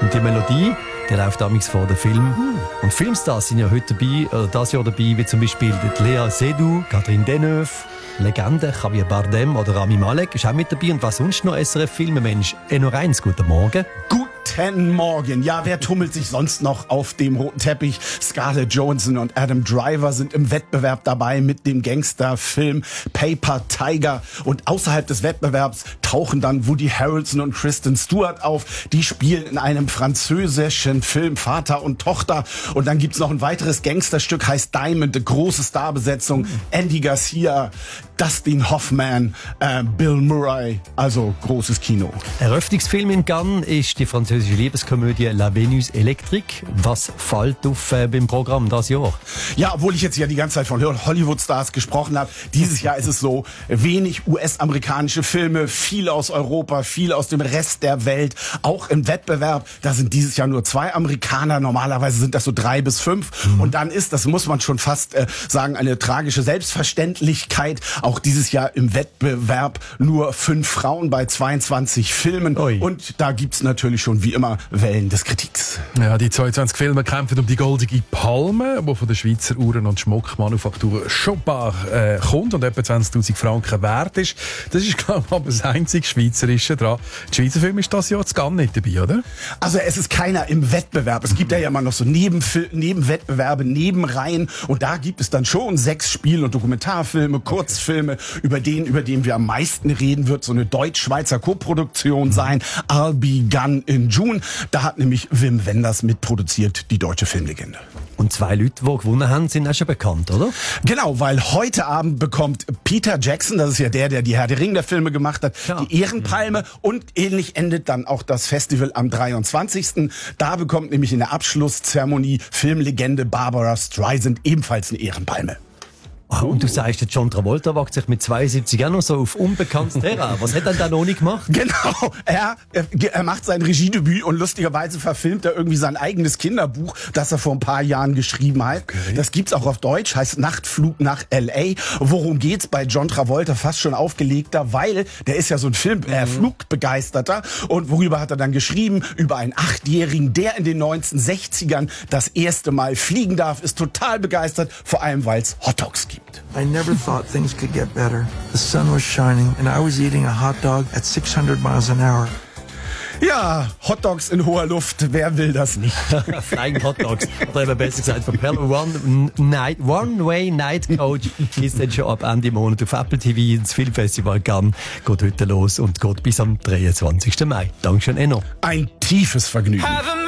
Und die Melodie, die läuft damals vor dem Film. Und Filmstars sind ja heute dabei, oder das Jahr dabei, wie zum Beispiel Lea Seydoux, Catherine Deneuve, Legende, Javier Bardem oder Rami Malek ist auch mit dabei. Und was sonst noch SRF-Filmemensch? Enno Reins, guten Morgen. Guten Morgen. Ja, wer tummelt sich sonst noch auf dem roten Teppich? Scarlett Johansson und Adam Driver sind im Wettbewerb dabei mit dem Gangsterfilm Paper Tiger. Und außerhalb des Wettbewerbs tauchen dann Woody Harrelson und Kristen Stewart auf. Die spielen in einem französischen Film Vater und Tochter. Und dann gibt's noch ein weiteres Gangsterstück, heißt Diamond, eine große Starbesetzung. Andy Garcia, Dustin Hoffman, Bill Murray, also großes Kino. Eröffnungsfilm in Cannes ist die französische Liebeskomödie La Venus Electrique. Was fällt auf beim Programm das Jahr? Ja, obwohl ich jetzt ja die ganze Zeit von Hollywood-Stars gesprochen habe, dieses Jahr ist es so, wenig US-amerikanische Filme, viel aus Europa, viel aus dem Rest der Welt, auch im Wettbewerb. Da sind dieses Jahr nur 2 Amerikaner, normalerweise sind das so 3 bis 5. Und dann ist, das muss man schon fast sagen, eine tragische Selbstverständlichkeit, auch dieses Jahr im Wettbewerb nur 5 Frauen bei 22 Filmen. Ui. Und da gibt's natürlich schon wie immer Wellen des Kritiks. Ja, die 22 Filme kämpfen um die goldige Palme, die von der Schweizer Uhren- und Schmuckmanufaktur Chopard kommt und etwa 20'000 Franken wert ist. Das ist, glaube ich, aber das einzige Schweizerische dran. Der Schweizer Film ist das Jahr gar nicht dabei, oder? Also es ist keiner im Wettbewerb. Es gibt ja immer noch so Nebenwettbewerbe, Nebenreihen. Und da gibt es dann schon 6 Spiel- und Dokumentarfilme, Kurzfilme. Über den wir am meisten reden, wird so eine deutsch-schweizer Koproduktion sein. I'll Be Gone in June. Da hat nämlich Wim Wenders mitproduziert, die deutsche Filmlegende. Und 2 Leute, die gewonnen haben, sind auch schon bekannt, oder? Genau, weil heute Abend bekommt Peter Jackson, das ist ja der die Herr der Ring der Filme gemacht hat, die Ehrenpalme. Und ähnlich endet dann auch das Festival am 23. Da bekommt nämlich in der Abschlusszeremonie Filmlegende Barbara Streisand ebenfalls eine Ehrenpalme. Und du sagst, der John Travolta wagt sich mit 72 auch noch so auf unbekanntes Terrain. Was hat er da noch nicht gemacht? Genau, er macht sein Regiedebüt und lustigerweise verfilmt er irgendwie sein eigenes Kinderbuch, das er vor ein paar Jahren geschrieben hat. Okay. Das gibt's auch auf Deutsch, heißt Nachtflug nach L.A. Worum geht's bei John Travolta? Fast schon aufgelegter, weil der ist ja so ein Flugbegeisterter. Und worüber hat er dann geschrieben? Über einen 8-Jährigen, der in den 1960ern das erste Mal fliegen darf, ist total begeistert, vor allem weil es Hotdogs gibt. I never thought things could get better. The sun was shining and I was eating a hot dog at 600 miles an hour. Ja, Hotdogs in hoher Luft, wer will das nicht? Flying Hotdogs. Oder eben besser gesagt, von Perl One-Way Night Coach ist dann schon ab Ende Monat auf Apple TV. Das Filmfestival Cannes geht heute los und geht bis am 23. Mai. Dankeschön, Enno. Ein tiefes Vergnügen.